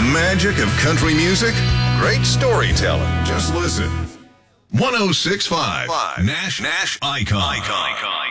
magic of country music? Great storytelling. Just listen. 106.5 Nash Icon.